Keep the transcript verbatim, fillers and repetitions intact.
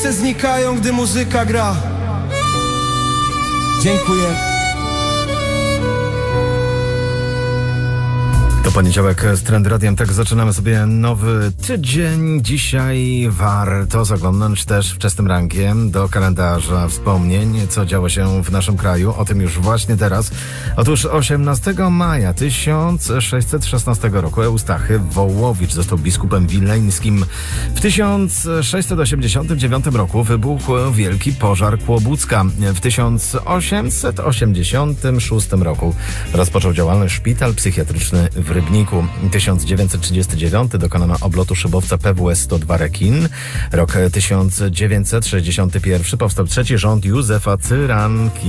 Znikają, gdy muzyka gra. Dziękuję. To poniedziałek z Trend Radiem, tak zaczynamy sobie nowy tydzień. Dzisiaj warto zaglądnąć też wczesnym rankiem do kalendarza wspomnień, co działo się w naszym kraju. O tym już właśnie teraz. Otóż osiemnastego maja tysiąc sześćset szesnastego roku Eustachy Wołowicz został biskupem wileńskim. W tysiąc sześćset osiemdziesiątym dziewiątym roku wybuchł wielki pożar Kłobucka. W tysiąc osiemset osiemdziesiątym szóstym roku rozpoczął działalność szpital psychiatryczny w Rybniku. tysiąc dziewięćset trzydziesty dziewiąty dokonano oblotu szybowca P W S sto dwa Rekin. Rok tysiąc dziewięćset sześćdziesiąty pierwszy powstał trzeci rząd Józefa Cyranki.